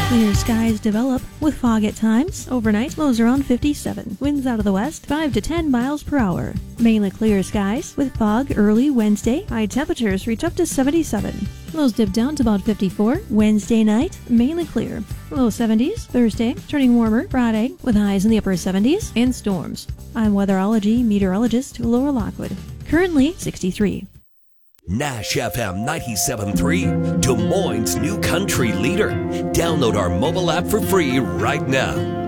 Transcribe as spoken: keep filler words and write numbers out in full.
Clear skies develop with fog at times. Overnight, lows around fifty-seven. Winds out of the west, five to ten miles per hour. Mainly clear skies with fog early Wednesday. High temperatures reach up to seventy-seven. Lows dip down to about fifty-four. Wednesday night, mainly clear. Low seventies. Thursday, turning warmer. Friday, with highs in the upper seventies and storms. I'm weatherology meteorologist Laura Lockwood. Currently sixty-three. Nash F M ninety-seven point three, Des Moines' new country leader. Download our mobile app for free right now.